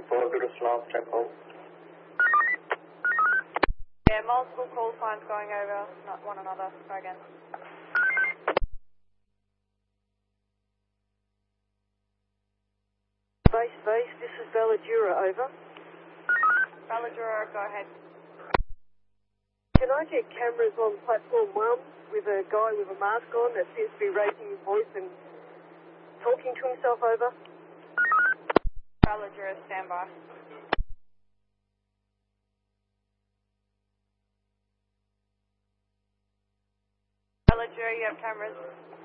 4 last check hold. Yeah, multiple call signs going over not one another. Try again. Base, this is Valadura, over. Valadura, go ahead. Can I get cameras on platform 1 with a guy with a mask on that seems to be raising his voice and talking to himself, over? Valadura, stand by. Valadura, you have cameras.